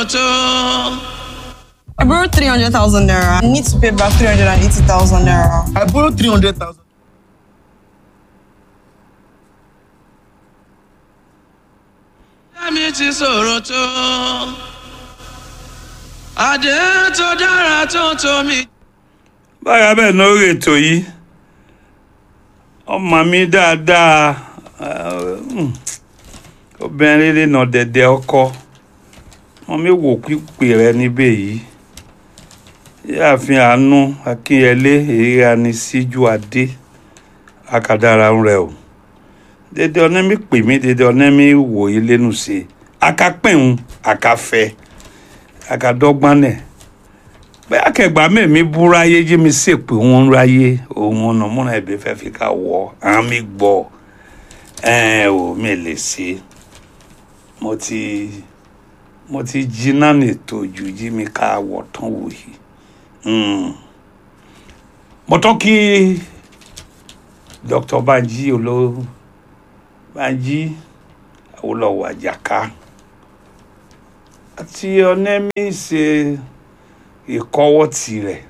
I borrowed 300,000 naira. I need to pay back 380,000 naira. I borrowed 300,000. Báyà bẹ́ẹ̀ lórí ètò yìí ọmọ mi dáadáa obìnrin rere nà dẹ̀dẹ̀ ọkọ wọn mi wò pípé rẹ níbẹ̀ yìí yáàfin àánú akínyẹlé èyí ani síjú adé akadara rẹ o dédé ọ̀nà mi pè mí dédé ọ̀nà mi wò yí lẹ́nu sí akapẹ̀hún akafẹ́ akadọ́gbọ́n nẹ̀ bẹ́ẹ̀ akẹgbà mẹ́mí búra yé jí mi sèpè wọn ráyé òun ọ̀nà múra ẹ̀bí fẹ́ fi ká wọ àwọn mi gbọ́ ò mi lè ṣe mo ti jiná nètò jù jí mi ká wọ̀ tán wò yìí mo tọ́ kí Dr. Banji Banji Awólọ́wọ̀ Àjàká àti ọ̀nà mi ṣe ìkọ́wọ́ tirẹ̀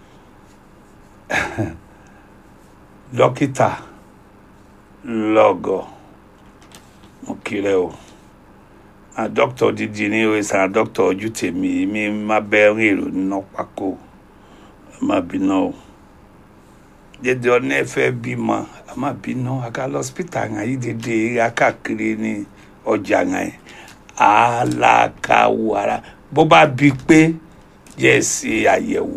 dókítà lọ́gọ̀ mo kiri o dókítà dídí ní ìwòsàn dókítà ojú tèmi mi má bẹ́ẹ̀ rìn èrò nínú pákó má bínú o dédé ọ̀nà ẹ̀fẹ́ bímọ má bínú aka lọ́sítà yẹn yìí dédé akáàkiri ní ọjà yẹn alákàwọ̀ ara bó bá bí pé jẹ́ sí àyẹ̀wò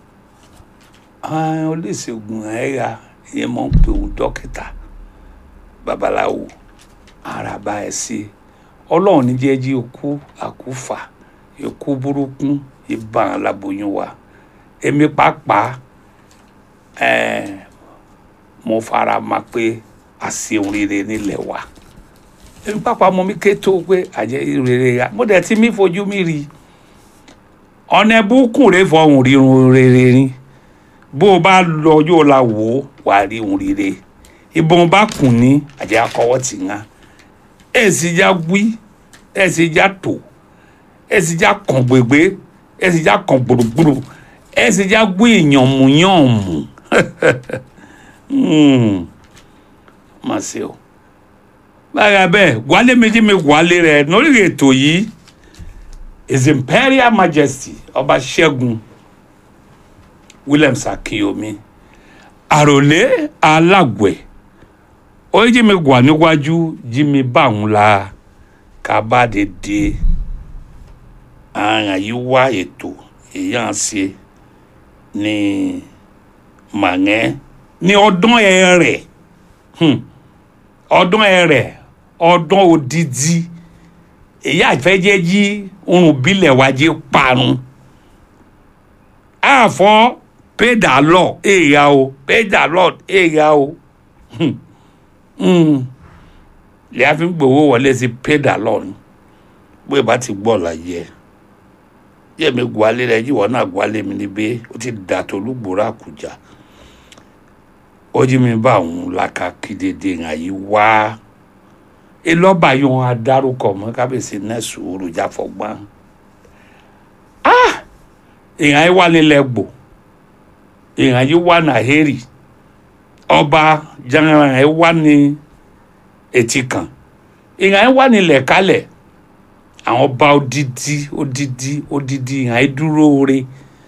oníṣègùn ẹ̀yà ìyẹn mọ̀ ń pè wọ́n dókítà babaláwo araba ẹ̀ sí ọlọ́run ní jẹ́ jí okú àkúfà ikú burúkú ìbọn aláboyún wa èmi pàápàá mo fara ma pé àṣeun rere nílẹ̀ wa èmi pàápàá mo mi ké tó pé àjẹ́ rere ya mo dẹ̀ ti mi fojú mi rí ọ̀nà ẹ̀bùkún rẹ̀ fọ̀hún rírun rere ni bó o bá lọ yóò la wò ó wà á rí ohun rere ìbọn bá kùn ní àjẹ́ akọ́wọ́ tì ń hàn èsì já wí èsì já tò èsì já kàn gbègbè èsì já kàn gbòrògbòrò èsì já gbé ìyànmùyànmù má ṣe o báyà bẹ́ẹ̀ wálé méjì mi wálé rẹ̀ lórí ètò yìí His Imperial Majesty Ọba Ṣẹ́gun Williams Akínyẹmí àròlé alágbẹ̀ ó jí mi wà níwájú jí mi bá òun la ká bá dédé àrùn yìí wá ètò èèyàn ṣe ní màngẹ́ ní ọdún ẹ̀rẹ̀ ọdún odidi èyí àfẹ́jẹ́ jí ohun bílẹ̀ wájú parun àfọ́ pédàlọ́ èèyà o pédàlọ́ èèyà o lè á fi gbowó wọlé sí pédàlọ́ ni bóyá bá ti gbọ́ láyé yẹ mi gbọ́lé rẹ yíwọ́ náà gbọ́lé mi níbí ó ti dàtò olúgbòrò àkùjá ó jí mi bá òun làkàkí dédé àyí wá elọba yóò adarúkọ mọ kábíyèsí nẹẹsù olùjà fọgbọn èèyàn yìí wà nílẹ̀ gbò èèyàn yìí wà nàhérì ọba janran yìí wà ní etí kan èèyàn yìí wà nílẹ̀ kálẹ̀ àwọn ọba odidi èèyàn yìí dúró re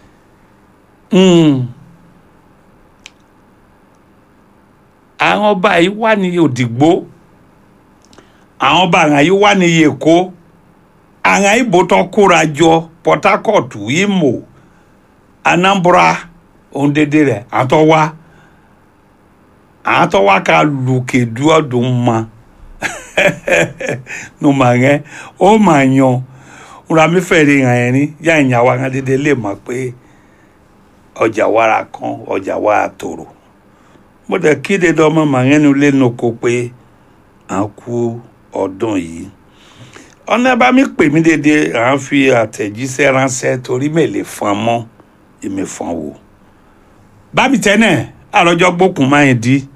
àwọn ọba yìí wà ní Òdìgbò àwọn ọba àrùn yìí wà ní Èkó àwọn ìbò tán kóra jọ Port Harcourt Imo Anambra ohun dédé rẹ̀ àtọwá ká lùkè dúọdún mọ nùmàrẹ ó mà yan nra mi fẹ̀rẹ̀ hàn ẹ̀ ní yá ìyàwó àwọn dédé lè mọ̀ pé ọjà wàrà kan ọjà wàrà tòrò mo dẹ̀ kéde dọ́mọ màrẹ́nu lẹ́nu kó pé à ń kú ọdún yìí ọ̀nà bá mi pè mí dédé à ń fi àtẹ̀jíṣẹ́ ránṣẹ́ torí mẹ́lẹ̀ fún mọ́ èmi fún wò bábí tẹ́nẹ̀ àròjọ gbókùn máa ń di